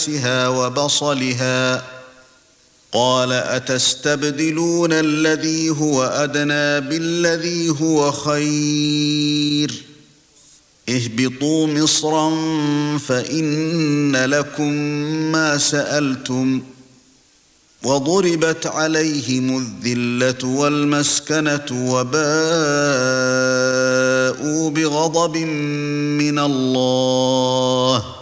وبصلها قال أتستبدلون الذي هو أدنى بالذي هو خير اهبطوا مصرا فإن لكم ما سألتم وضربت عليهم الذلة والمسكنة وباءوا بغضب من الله